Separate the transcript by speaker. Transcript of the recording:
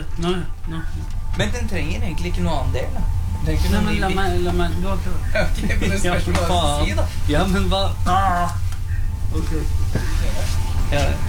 Speaker 1: Nå.
Speaker 2: Men den trenger egentlig ikke noe annen del, da.
Speaker 1: Nei, men la meg, du har klart.
Speaker 2: Ok, men det spørs hva du si, da.
Speaker 1: Ja, men hva? Ok.
Speaker 2: Ja,